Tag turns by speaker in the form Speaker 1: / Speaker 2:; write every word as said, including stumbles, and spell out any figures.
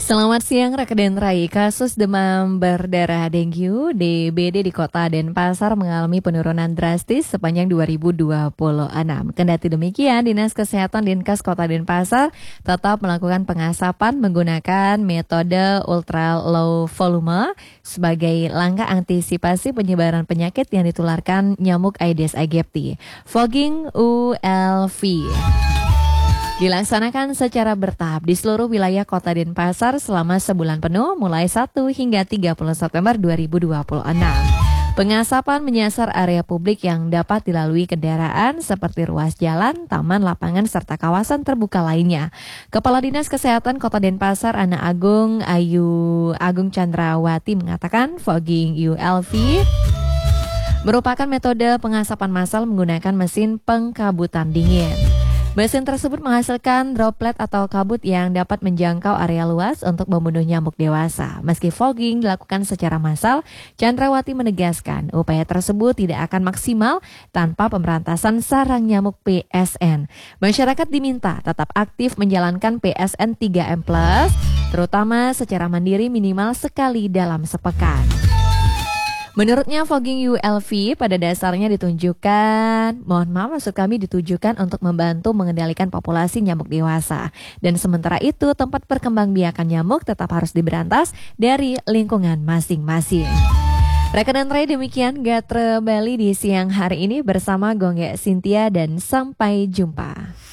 Speaker 1: Selamat siang rekan Rai. Kasus demam berdarah dengue D B D di kota Denpasar mengalami penurunan drastis sepanjang dua ribu dua puluh enam. Kendati demikian, Dinas Kesehatan Dinkes Kota Denpasar tetap melakukan pengasapan menggunakan metode ultra low volume sebagai langkah antisipasi penyebaran penyakit yang ditularkan nyamuk Aedes aegypti. Fogging U L V dilaksanakan secara bertahap di seluruh wilayah Kota Denpasar selama sebulan penuh mulai satu hingga tiga puluh September dua ribu dua puluh enam. Pengasapan menyasar area publik yang dapat dilalui kendaraan seperti ruas jalan, taman, lapangan, serta kawasan terbuka lainnya. Kepala Dinas Kesehatan Kota Denpasar Ana Agung Ayu Agung Chandrawati mengatakan fogging U L V merupakan metode pengasapan massal menggunakan mesin pengkabutan dingin. Mesin tersebut menghasilkan droplet atau kabut yang dapat menjangkau area luas untuk membunuh nyamuk dewasa. Meski fogging dilakukan secara massal, Chandrawati menegaskan upaya tersebut tidak akan maksimal tanpa pemberantasan sarang nyamuk P S N. Masyarakat diminta tetap aktif menjalankan P S N tiga M plus, terutama secara mandiri minimal sekali dalam sepekan. Menurutnya fogging U L V pada dasarnya ditunjukkan, mohon maaf maksud kami ditujukan untuk membantu mengendalikan populasi nyamuk dewasa. Dan sementara itu tempat perkembangbiakan nyamuk tetap harus diberantas dari lingkungan masing-masing. Rekan Rai, demikian Gatre Bali di siang hari ini bersama Gongge Cynthia dan sampai jumpa.